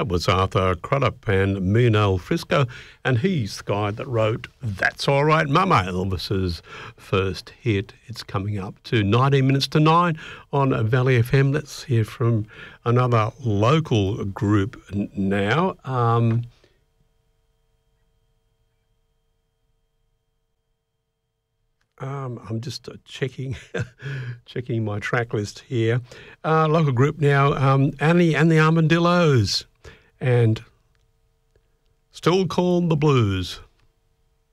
That was Arthur Crudup and Munel Frisco, and he's the guy that wrote That's All Right Mama, Elvis's first hit. It's coming up to 19 minutes to 9 on Valley FM. Let's hear from another local group now. I'm just checking my track list here. Local group now, Annie and the Armadillos, and Still Called the Blues.